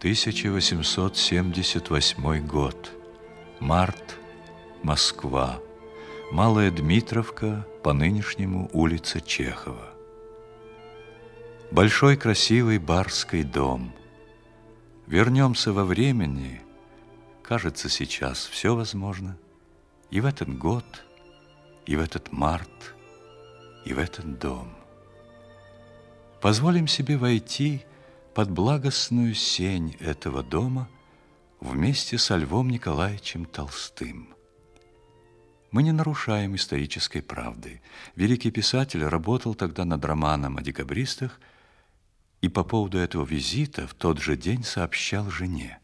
1878 год. Март. Москва. Малая Дмитровка, по нынешнему улица Чехова. Большой красивый барский дом. Вернемся во времени. Кажется, сейчас все возможно. И в этот год, и в этот март, и в этот дом. Позволим себе войти под благостную сень этого дома вместе со Львом Николаевичем Толстым. Мы не нарушаем исторической правды. Великий писатель работал тогда над романом о декабристах и по поводу этого визита в тот же день сообщал жене.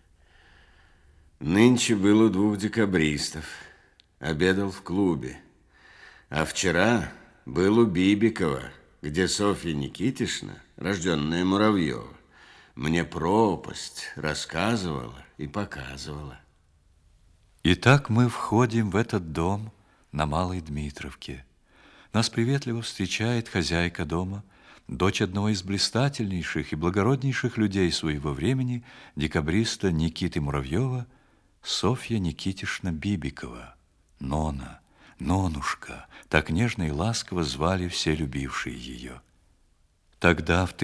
Нынче был у 2 декабристов, обедал в клубе, а вчера был у Бибикова, где Софья Никитишна, рожденная Муравьева, мне пропасть рассказывала и показывала. Итак, мы входим в этот дом на Малой Дмитровке. Нас приветливо встречает хозяйка дома, дочь одного из блистательнейших и благороднейших людей своего времени, декабриста Никиты Муравьева, Софья Никитишна Бибикова, Нона, Нонушка, так нежно и ласково звали все любившие ее. Тогда, в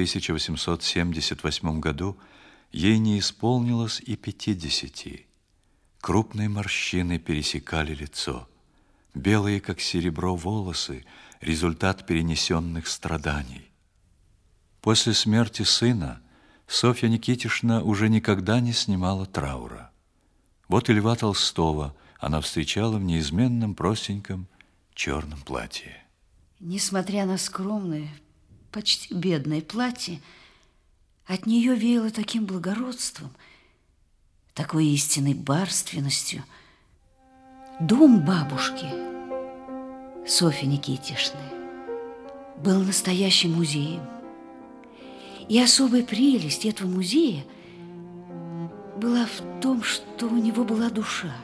1878 году, ей не исполнилось и 50. Крупные морщины пересекали лицо. Белые, как серебро, волосы – результат перенесенных страданий. После смерти сына Софья Никитишна уже никогда не снимала траура. Вот и Льва Толстого она встречала в неизменном простеньком черном платье. Несмотря на скромное, почти бедное платье, от нее веяло таким благородством, такой истинной барственностью. Дом бабушки Софьи Никитишны был настоящим музеем. И особая прелесть этого музея была в том, что у него была душа,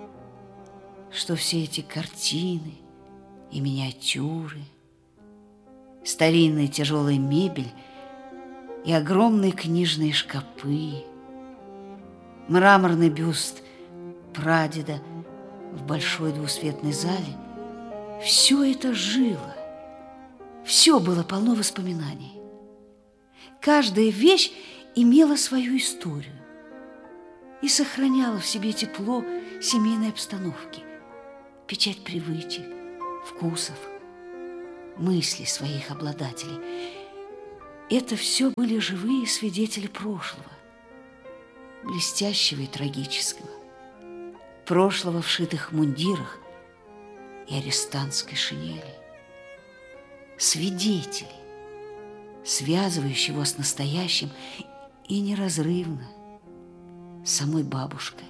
что все эти картины и миниатюры, старинная тяжелая мебель и огромные книжные шкапы, мраморный бюст прадеда в большой двусветной зале, все это жило, все было полно воспоминаний. Каждая вещь имела свою историю и сохраняла в себе тепло семейной обстановки, печать привычек, вкусов, мыслей своих обладателей. Это все были живые свидетели прошлого, блестящего и трагического, прошлого в шитых мундирах и арестантской шинели, свидетели, связывающие его с настоящим и неразрывно с самой бабушкой.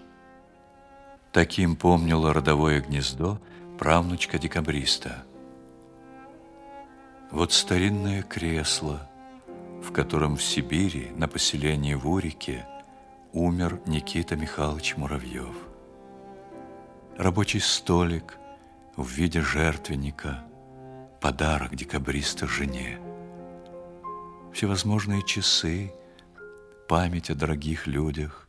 Таким помнила родовое гнездо правнучка декабриста. Вот старинное кресло, в котором в Сибири на поселении в Урике умер Никита Михайлович Муравьев. Рабочий столик в виде жертвенника, подарок декабриста жене. Всевозможные часы, память о дорогих людях.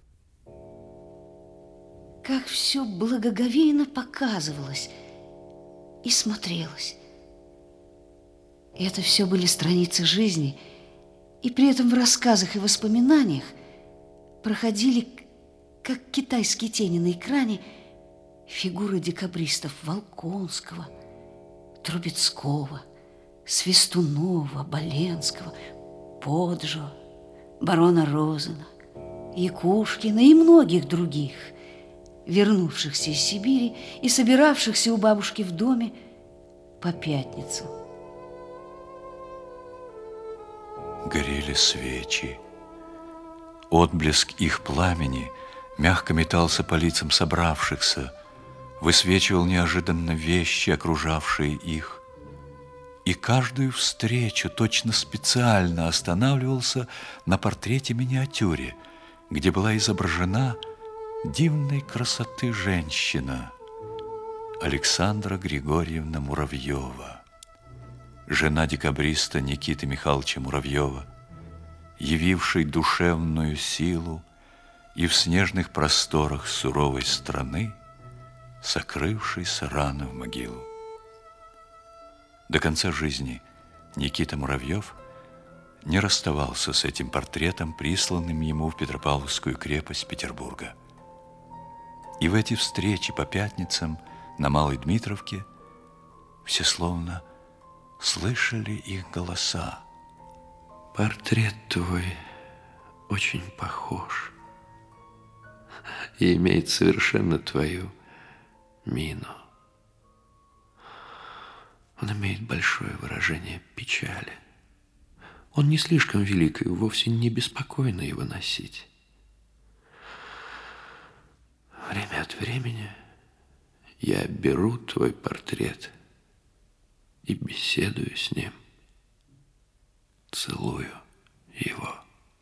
Как все благоговейно показывалось и смотрелось. И это все были страницы жизни, и при этом в рассказах и воспоминаниях проходили, как китайские тени на экране, фигуры декабристов Волконского, Трубецкого, Свистунова, Боленского, Поджо, барона Розена, Якушкина и многих других, вернувшихся из Сибири и собиравшихся у бабушки в доме по пятницам. Горели свечи. Отблеск их пламени мягко метался по лицам собравшихся, высвечивал неожиданно вещи, окружавшие их. И каждую встречу точно специально останавливался на портрете-миниатюре, где была изображена дивной красоты женщина Александра Григорьевна Муравьева, жена декабриста Никиты Михайловича Муравьева, явивший душевную силу, и в снежных просторах суровой страны сокрывшийся рано в могилу. До конца жизни Никита Муравьев не расставался с этим портретом, присланным ему в Петропавловскую крепость Петербурга. И в эти встречи по пятницам на Малой Дмитровке все словно слышали их голоса. Портрет твой очень похож и имеет совершенно твою мину. Он имеет большое выражение печали. Он не слишком велик, и вовсе не беспокойно его носить. Время от времени я беру твой портрет и беседую с ним, целую его.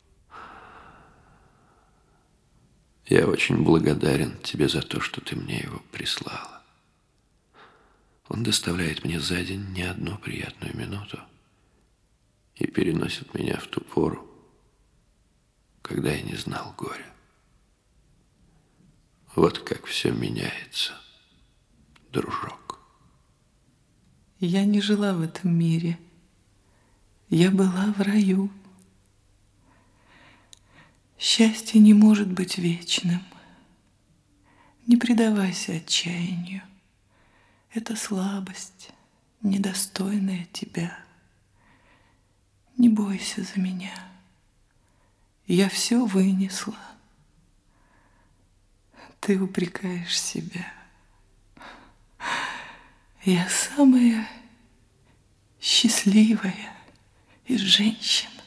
Я очень благодарен тебе за то, что ты мне его прислала. Он доставляет мне за день не одну приятную минуту и переносит меня в ту пору, когда я не знал горя. Вот как все меняется, дружок. Я не жила в этом мире. Я была в раю. Счастье не может быть вечным. Не предавайся отчаянию. Это слабость, недостойная тебя. Не бойся за меня. Я все вынесла. Ты упрекаешь себя. Я самая счастливая из женщин.